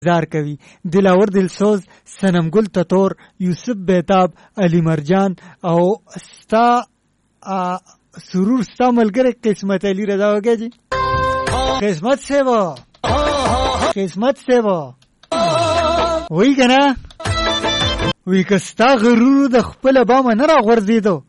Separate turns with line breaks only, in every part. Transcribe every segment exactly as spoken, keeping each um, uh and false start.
زار کوي. دلاور دلسوز، سنمګل تطور، یوسف بیتاب، علی مرجان او ستا سرور ستا ملګری قسمت علی رضا وګه جی. قسمت سیوا قسمت سیوا وی کنه وی کستا غرور د خپل بام نه را غورځیدو.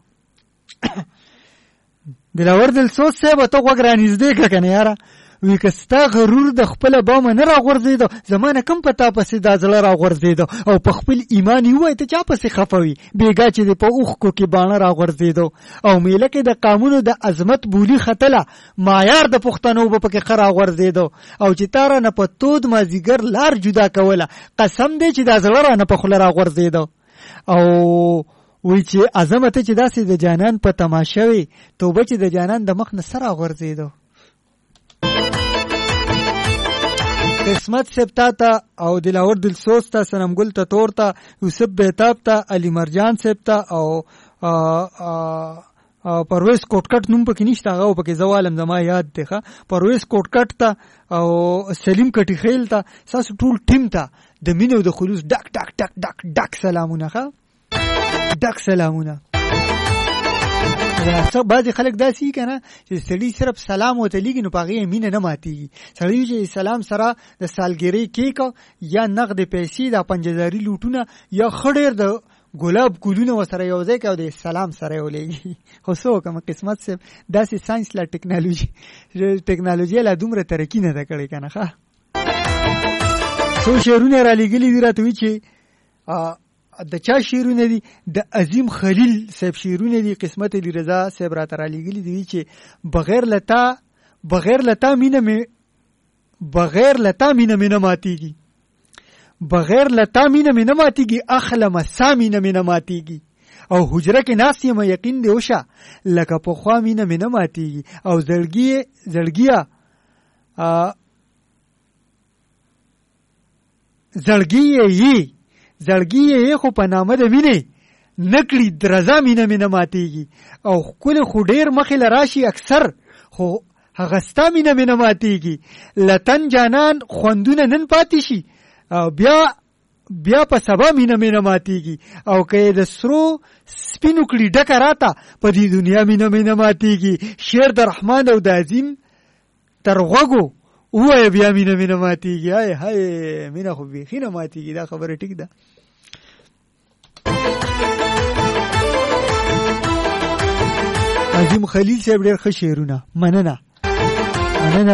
دلاور دلسوز سیوا ته وګرانیزدې که کنه یاره. وی کستا غرور د خپل بام نه را غورځیدو، زمانه کم پتا پسې دا زړه را غورځیدو. او په خپل ایمان یې وای ته چا پسې خفوي بیګا چې د په اوښکو کې باڼه را غورځیدو. او میله کې د قامونو د عظمت بولی ختله، معیار د پښتنو به پکې ښه را غورځیدو. او چې تا رانه په تود مازدیګر لار جدا کوله، قسم دی چې دا زړه رانه په خوله را غورځیدو. او وی چې عظمت چې داسې د جانان په تماشه وي، توبه چې د جانان د مخ نه سره غورځیدو. قسمت سبتا تا او دلاور دلسوز تا، سنمګل تطور تا، یوسف بیتاب تا، علی مرجان سبتا او پرویز کوټکټ نوم پکې نشته، هغه پکې زوالم زما یاد دی ښه. پرویز کوټکټ تا او سلیم کټی خیل تا، ساسو ټول ټیم تا د مینو د خلوص ډک ډک ډک ډک ډک سلامونه ښه ډک سلامونه. بعضې خلک داسې وي که نه چې سړي صرف سلام ورته لیږي نو په هغې یې مینه نه ماتېږي. سړی وي چې سلام سره د سالګرۍ کیک یا نغدې پیسې دا پنجهزاري لوټونه یا ښه ډېر د ګلاب ګلونه ورسره یو ځای کوي او د سلام سره یې ولېږي. خو څه وکړم قسمت صاحب داسې ساینس لا ټکنالوژي ټکنالوژي لا دومره ترقي نه ده کړې که نه ښه. څو شعرونه یې رالیږلي دي راته وي چې د چا شعرونه دي؟ د عظیم خلیل صاحب شعرونه دي. قسمت علی رضا صاحب راته رالیږلي دي چې بغیر لتا بغیر لتا مینه مې بغیر لتا مینه مې نه ماتېږي، بغیر لتا مینه مې نه ماتېږي، اخلمه سا مینه مې نه ماتېږي. او حجره کې ناست یم یقین دی وشه لکه پخوا مینه مې نه ماتېږي. او زړګي زړګیه زړګي یې زړګي یې خو په نامه د مینې نکړي درزا مینه مې نه ماتېږي. او ښکلې خو ډېر مخې له راشي اکثر خو هغه ستا مینه مې نه ماتېږي. لتن جانان خوندونه نن پاتې شي او بیا بیا په سبا مینه مې نه ماتېږي. او که یې د سرو سپینو کړي ډکه راته په دې دنیا مینه مې نه ماتېږي. شعر د رحمان او د عظیم تر غوږو ووایه بیا مینه مې نه ماتېږي. هی هی مینه خو بیخي نه ماتېږي، دا خبره ټیک ده. عظیم خلیل صاحب ډېر ښه شعرونه. مننه مننه.